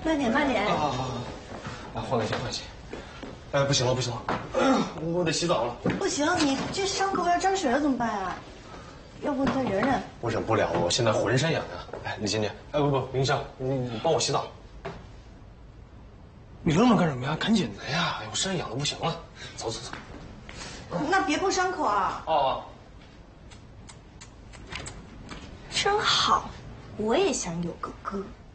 慢点，慢点。 啊，换个鞋，换个鞋。哎，不行了，不行了，我得洗澡了。 不行，你这伤口要沾水了怎么办啊？要不你再忍忍。 我忍不了，我现在浑身痒痒。哎，李经理，哎不，林香，你帮我洗澡。你愣着干什么呀？赶紧的呀！哎，我身上痒的不行了。走走走。 那别碰伤口啊。 哦。 真好，我也想有个哥。